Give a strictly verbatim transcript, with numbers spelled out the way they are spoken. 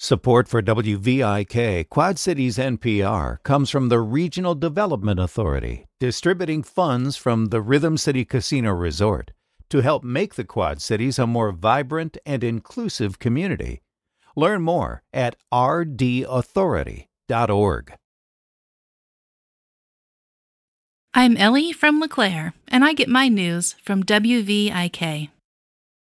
Support for W V I K Quad Cities N P R comes from the Regional Development Authority, distributing funds from the Rhythm City Casino Resort to help make the Quad Cities a more vibrant and inclusive community. Learn more at r d authority dot org. I'm Ellie from LeClaire, and I get my news from W V I K.